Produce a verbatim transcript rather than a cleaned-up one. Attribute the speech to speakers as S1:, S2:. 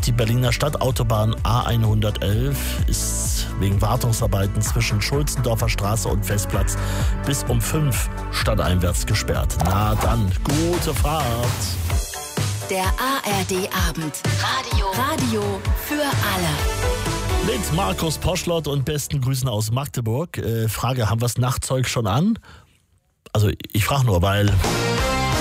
S1: Die Berliner Stadtautobahn A hundertelf ist wegen Wartungsarbeiten zwischen Schulzendorfer Straße und Festplatz bis um fünf stadteinwärts gesperrt. Na dann, gute Fahrt.
S2: Der A R D-Abend. Radio. Radio für alle.
S1: Mit Markus Poschlott und besten Grüßen aus Magdeburg. Äh, Frage, haben wir das Nachtzeug schon an? Also ich frage nur, weil...